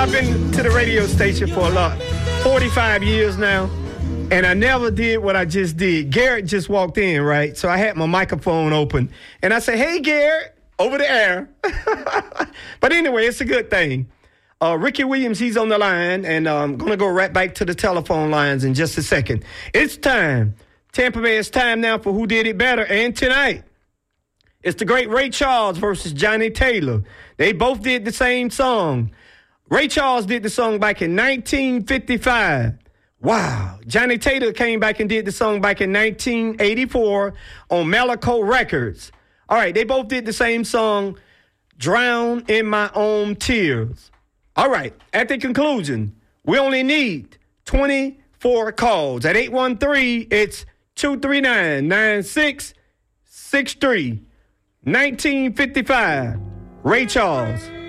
I've been to the radio station for 45 years now, and I never did what I just did. Garrett just walked in, right? So I had my microphone open, and I said, hey, Garrett, over the air. But anyway, it's a good thing. Ricky Williams, he's on the line, and I'm going to go right back to the telephone lines in just a second. It's time. Tampa Bay, it's time now for Who Did It Better, and tonight, it's the great Ray Charles versus Johnny Taylor. They both did the same song. Ray Charles did the song back in 1955. Wow. Johnny Taylor came back and did the song back in 1984 on Malico Records. All right, they both did the same song, Drown in My Own Tears. All right, at the conclusion, we only need 24 calls. At 813, it's 239-9663. 1955, Ray Charles.